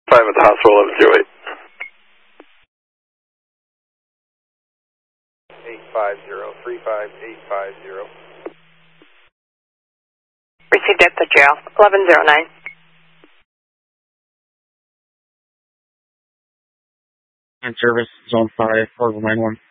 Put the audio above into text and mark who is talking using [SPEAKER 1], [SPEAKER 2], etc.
[SPEAKER 1] 5 at the hospital, 1108.
[SPEAKER 2] 850, 35850.
[SPEAKER 3] Received at the jail, 1109.
[SPEAKER 4] And service, zone 5, Orville 91.